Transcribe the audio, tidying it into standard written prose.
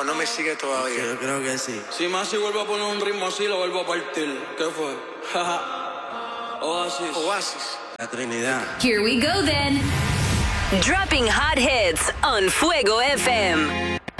no me sigue todavía. Yo creo que sí. Si más si vuelvo a poner un ritmo así, lo vuelvo a partir. ¿Qué fue? Oasis. La Trinidad. Here we go then. Dropping hot hits on Fuego FM.